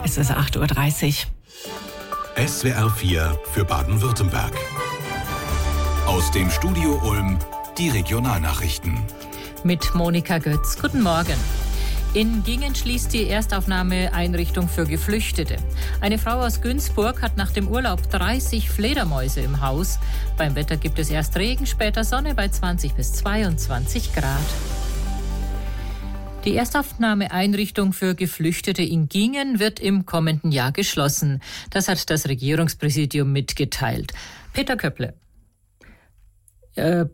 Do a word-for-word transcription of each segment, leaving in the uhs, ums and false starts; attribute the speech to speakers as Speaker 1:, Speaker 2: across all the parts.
Speaker 1: Es ist acht Uhr dreißig.
Speaker 2: S W R vier für Baden-Württemberg. Aus dem Studio Ulm die Regionalnachrichten.
Speaker 3: Mit Monika Götz. Guten Morgen. In Gingen schließt die Erstaufnahmeeinrichtung für Geflüchtete. Eine Frau aus Günzburg hat nach dem Urlaub dreißig Fledermäuse im Haus. Beim Wetter gibt es erst Regen, später Sonne bei zwanzig bis zweiundzwanzig Grad. Die Erstaufnahmeeinrichtung für Geflüchtete in Gingen wird im kommenden Jahr geschlossen. Das hat das Regierungspräsidium mitgeteilt. Peter Köpple. Äh,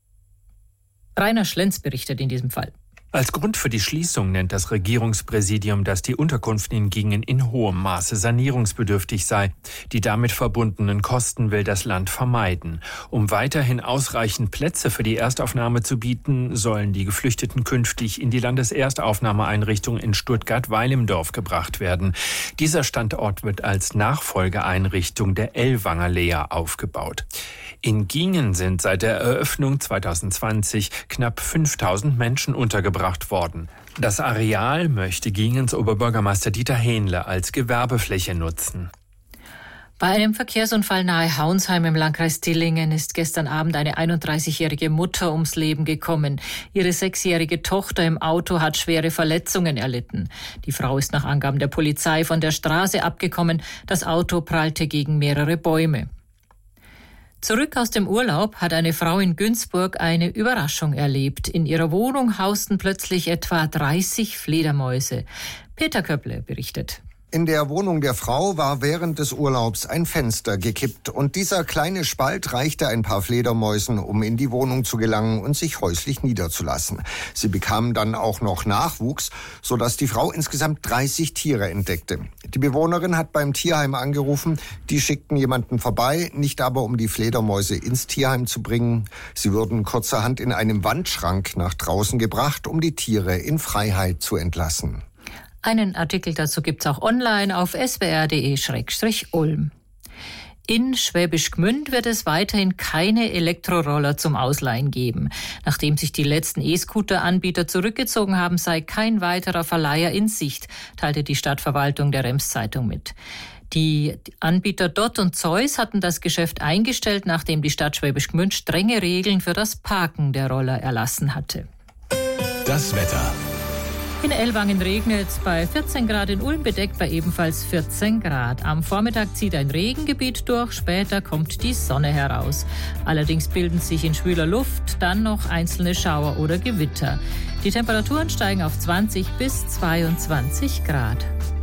Speaker 3: Rainer Schlenz berichtet in diesem Fall.
Speaker 4: Als Grund für die Schließung nennt das Regierungspräsidium, dass die Unterkunft in Gingen in hohem Maße sanierungsbedürftig sei. Die damit verbundenen Kosten will das Land vermeiden. Um weiterhin ausreichend Plätze für die Erstaufnahme zu bieten, sollen die Geflüchteten künftig in die Landeserstaufnahmeeinrichtung in Stuttgart-Weilimdorf gebracht werden. Dieser Standort wird als Nachfolgeeinrichtung der Ellwanger Lea aufgebaut. In Gingen sind seit der Eröffnung zweitausendzwanzig knapp fünftausend Menschen untergebracht worden. Das Areal möchte Gingens Oberbürgermeister Dieter Hähnle als Gewerbefläche nutzen.
Speaker 3: Bei einem Verkehrsunfall nahe Haunsheim im Landkreis Dillingen ist gestern Abend eine einunddreißigjährige Mutter ums Leben gekommen. Ihre sechsjährige Tochter im Auto hat schwere Verletzungen erlitten. Die Frau ist nach Angaben der Polizei von der Straße abgekommen. Das Auto prallte gegen mehrere Bäume. Zurück aus dem Urlaub hat eine Frau in Günzburg eine Überraschung erlebt. In ihrer Wohnung hausten plötzlich etwa dreißig Fledermäuse. Peter Köpple berichtet.
Speaker 5: In der Wohnung der Frau war während des Urlaubs ein Fenster gekippt und dieser kleine Spalt reichte ein paar Fledermäusen, um in die Wohnung zu gelangen und sich häuslich niederzulassen. Sie bekamen dann auch noch Nachwuchs, sodass die Frau insgesamt dreißig Tiere entdeckte. Die Bewohnerin hat beim Tierheim angerufen, die schickten jemanden vorbei, nicht aber um die Fledermäuse ins Tierheim zu bringen. Sie wurden kurzerhand in einem Wandschrank nach draußen gebracht, um die Tiere in Freiheit zu entlassen.
Speaker 3: Einen Artikel dazu gibt's auch online auf s w r punkt d e slash ulm. In Schwäbisch Gmünd wird es weiterhin keine Elektroroller zum Ausleihen geben. Nachdem sich die letzten E-Scooter-Anbieter zurückgezogen haben, sei kein weiterer Verleiher in Sicht, teilte die Stadtverwaltung der Rems-Zeitung mit. Die Anbieter Dott und Zeus hatten das Geschäft eingestellt, nachdem die Stadt Schwäbisch Gmünd strenge Regeln für das Parken der Roller erlassen hatte.
Speaker 2: Das Wetter.
Speaker 3: In Ellwangen regnet es bei vierzehn Grad, in Ulm bedeckt bei ebenfalls vierzehn Grad. Am Vormittag zieht ein Regengebiet durch, später kommt die Sonne heraus. Allerdings bilden sich in schwüler Luft dann noch einzelne Schauer oder Gewitter. Die Temperaturen steigen auf zwanzig bis zweiundzwanzig Grad.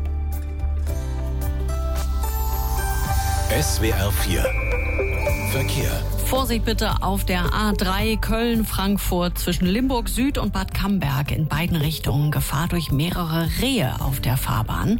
Speaker 2: S W R vier Verkehr.
Speaker 1: Vorsicht bitte auf der A drei Köln-Frankfurt zwischen Limburg Süd und Bad Camberg in beiden Richtungen. Gefahr durch mehrere Rehe auf der Fahrbahn.